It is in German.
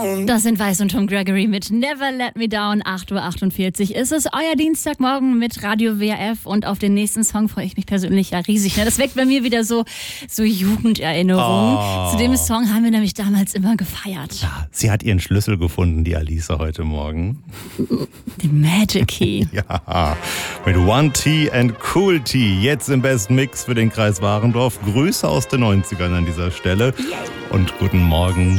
down. Das sind Weiß und Tom Gregory mit Never Let Me Down. 8:48 Uhr ist es, euer Dienstagmorgen mit Radio WRF. Und auf den nächsten Song freue ich mich persönlich ja riesig. Das weckt bei mir wieder so Jugenderinnerungen. Zu dem Song haben wir nämlich damals immer gefeiert. Ja, sie hat ihren Schlüssel gefunden, die Alice, heute Morgen. Den Magic Key. Ja, mit One T and Cool T. Jetzt im besten Mix für den Kreis Warendorf. Grüße aus den 90ern an dieser Stelle. Und guten Morgen.